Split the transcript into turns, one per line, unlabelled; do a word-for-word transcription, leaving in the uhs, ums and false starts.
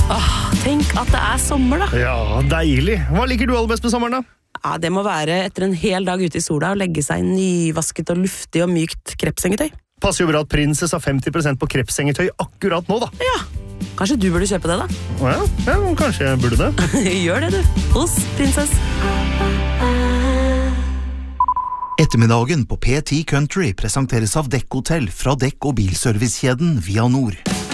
Åh, tenk at det er sommer da.
Ja, deilig. Hva liker du aller best med sommeren da?
Ja, det må være etter en hel dag ute i sola og legge seg i nyvasket og luftig og mykt krepsengetøy.
Passer jo bra at Princess har femti prosent på krepsengetøy akkurat nå da.
Ja, kanskje du burde kjøpe det da?
Å ja, ja, kanskje jeg burde det.
Gjør det du, hos Princess.
Ettermiddagen på P ti Country presenteres av Dekk Hotel fra Dekk- og bilservicekjeden Via Nord.